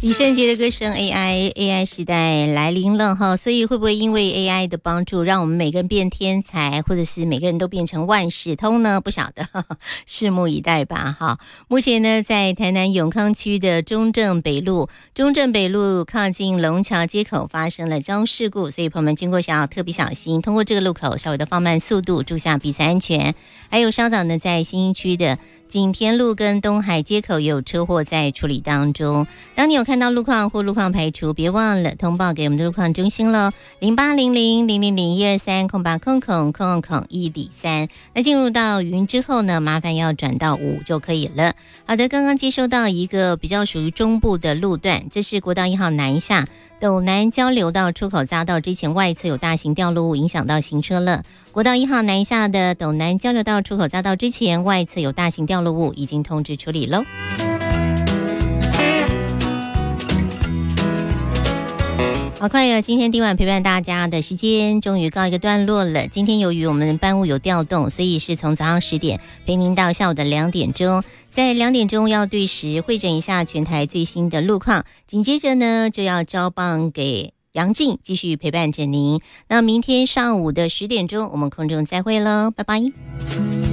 李圣杰的歌声 AI 时代来临了哈，所以会不会因为 AI 的帮助，让我们每个人变天才，或者是每个人都变成万事通呢？不晓得，拭目以待吧哈。目前呢，在台南永康区的中正北路靠近龙桥街口发生了交通事故，所以朋友们经过要特别小心，通过这个路口稍微的放慢速度，注下彼此安全。还有稍早呢，在新一区的景田路跟东海街口有车祸在处理当中。当你有看到路况或路况排除，别忘了通报给我们的路况中心咯，08000001230800103。那进入到云之后呢，麻烦要转到5就可以了。好的，刚刚接收到一个比较属于中部的路段，这是国道1号南下斗南交流道出口匝道之前外侧有大型掉落物影响到行车了。国道1号南下的斗南交流道出口匝道之前外侧有大型掉落物，已经通知处理咯。好快啊！今天第一晚陪伴大家的时间终于告一个段落了。今天由于我们班务有调动，所以是从早上10点陪您到下午的2点钟。在2点钟要对时汇整一下全台最新的路况，紧接着呢就要交棒给杨静继续陪伴着您。那明天上午的10点钟我们空中再会喽，拜拜。